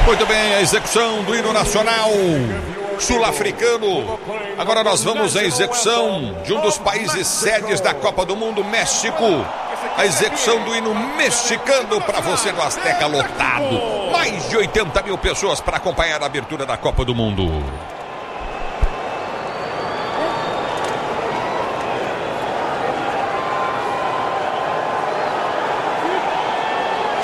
Muito bem, a execução do hino nacional sul-africano. Agora nós vamos à execução de um dos países sedes da Copa do Mundo, México. A execução do hino mexicano para você no Azteca lotado. Mais de 80 mil pessoas para acompanhar a abertura da Copa do Mundo.